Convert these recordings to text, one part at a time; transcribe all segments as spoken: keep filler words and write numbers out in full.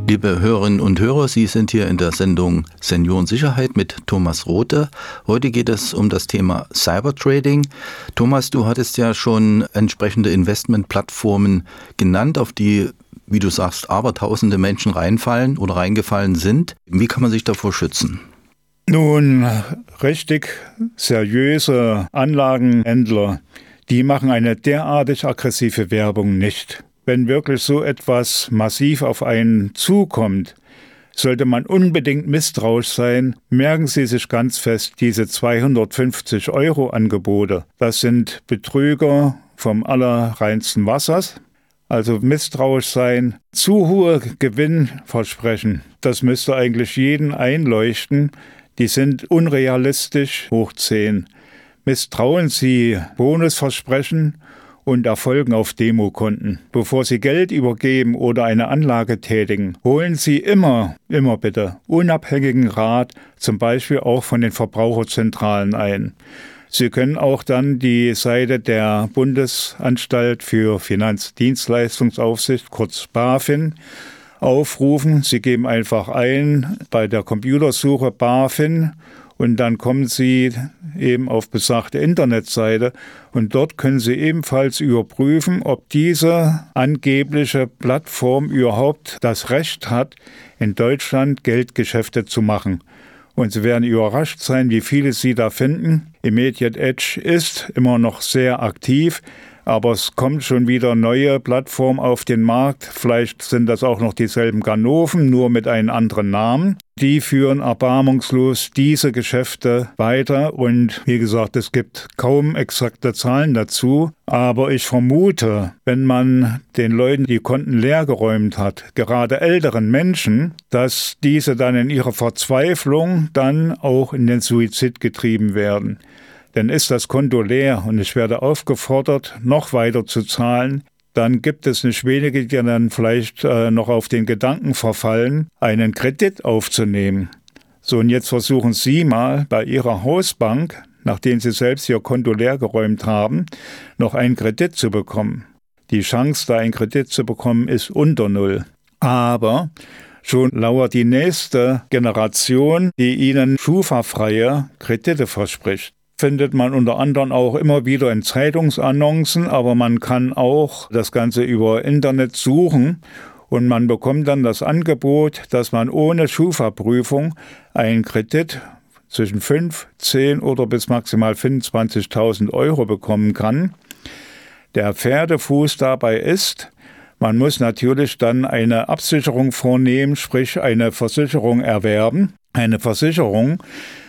Liebe Hörerinnen und Hörer, Sie sind hier in der Sendung Seniorensicherheit mit Thomas Rothe. Heute geht es um das Thema Cybertrading. Thomas, du hattest ja schon entsprechende Investmentplattformen genannt, auf die, wie du sagst, abertausende Menschen reinfallen oder reingefallen sind. Wie kann man sich davor schützen? Nun, richtig seriöse Anlagenhändler, die machen eine derartig aggressive Werbung nicht. Wenn wirklich so etwas massiv auf einen zukommt, sollte man unbedingt misstrauisch sein. Merken Sie sich ganz fest, diese zweihundertfünfzig Euro Angebote, das sind Betrüger vom allerreinsten Wassers. Also misstrauisch sein, zu hohe Gewinnversprechen, das müsste eigentlich jeden einleuchten. Die sind unrealistisch hoch zehn. Misstrauen Sie Bonusversprechen und Erfolgen auf Demokonten. Bevor Sie Geld übergeben oder eine Anlage tätigen, holen Sie immer, immer bitte, unabhängigen Rat, zum Beispiel auch von den Verbraucherzentralen ein. Sie können auch dann die Seite der Bundesanstalt für Finanzdienstleistungsaufsicht, kurz BaFin, aufrufen. Sie geben einfach ein bei der Computersuche BaFin und dann kommen Sie eben auf besagte Internetseite und dort können Sie ebenfalls überprüfen, ob diese angebliche Plattform überhaupt das Recht hat, in Deutschland Geldgeschäfte zu machen. Und Sie werden überrascht sein, wie viele Sie da finden. Immediate Edge ist immer noch sehr aktiv, aber es kommt schon wieder neue Plattformen auf den Markt. Vielleicht sind das auch noch dieselben Ganoven, nur mit einem anderen Namen. Die führen erbarmungslos diese Geschäfte weiter und wie gesagt, es gibt kaum exakte Zahlen dazu. Aber ich vermute, wenn man den Leuten die Konten leergeräumt hat, gerade älteren Menschen, dass diese dann in ihrer Verzweiflung dann auch in den Suizid getrieben werden. Dann ist das Konto leer und ich werde aufgefordert, noch weiter zu zahlen. Dann gibt es nicht wenige, die dann vielleicht äh, noch auf den Gedanken verfallen, einen Kredit aufzunehmen. So, und jetzt versuchen Sie mal bei Ihrer Hausbank, nachdem Sie selbst Ihr Konto leergeräumt haben, noch einen Kredit zu bekommen. Die Chance, da einen Kredit zu bekommen, ist unter Null. Aber schon lauert die nächste Generation, die Ihnen schufafreie Kredite verspricht. Findet man unter anderem auch immer wieder in Zeitungsannoncen, aber man kann auch das Ganze über Internet suchen und man bekommt dann das Angebot, dass man ohne Schufa-Prüfung einen Kredit zwischen fünf, zehn oder bis maximal fünfundzwanzigtausend Euro bekommen kann. Der Pferdefuß dabei ist, man muss natürlich dann eine Absicherung vornehmen, sprich eine Versicherung erwerben, eine Versicherung,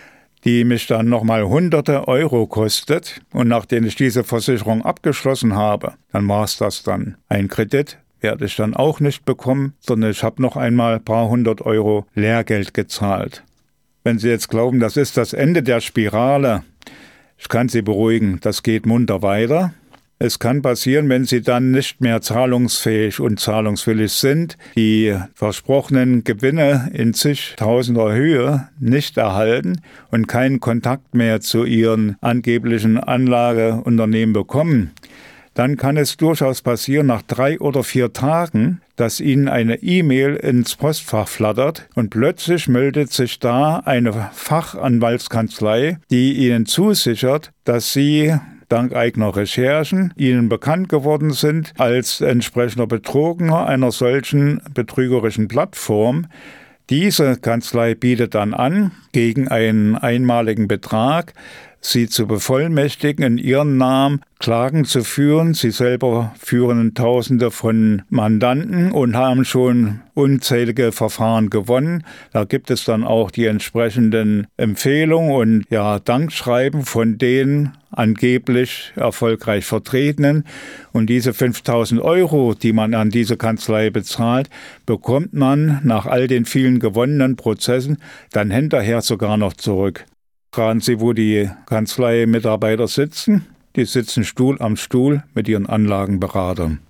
die mich dann nochmal hunderte Euro kostet. Und nachdem ich diese Versicherung abgeschlossen habe, dann war es das dann. Ein Kredit werde ich dann auch nicht bekommen, sondern ich habe noch einmal ein paar hundert Euro Lehrgeld gezahlt. Wenn Sie jetzt glauben, das ist das Ende der Spirale, ich kann Sie beruhigen, das geht munter weiter. Es kann passieren, wenn Sie dann nicht mehr zahlungsfähig und zahlungswillig sind, die versprochenen Gewinne in zigtausender Höhe nicht erhalten und keinen Kontakt mehr zu Ihren angeblichen Anlageunternehmen bekommen, dann kann es durchaus passieren, nach drei oder vier Tagen, dass Ihnen eine E-Mail ins Postfach flattert und plötzlich meldet sich da eine Fachanwaltskanzlei, die Ihnen zusichert, dass Sie dank eigener Recherchen Ihnen bekannt geworden sind als entsprechender Betrogener einer solchen betrügerischen Plattform. Diese Kanzlei bietet dann an, gegen einen einmaligen Betrag Sie zu bevollmächtigen, in Ihren Namen Klagen zu führen. Sie selber führen Tausende von Mandanten und haben schon unzählige Verfahren gewonnen. Da gibt es dann auch die entsprechenden Empfehlungen und ja, Dankschreiben von den angeblich erfolgreich Vertretenen. Und diese fünftausend Euro, die man an diese Kanzlei bezahlt, bekommt man nach all den vielen gewonnenen Prozessen dann hinterher sogar noch zurück. Fragen Sie, wo die Kanzlei-Mitarbeiter sitzen? Die sitzen Stuhl am Stuhl mit ihren Anlagenberatern.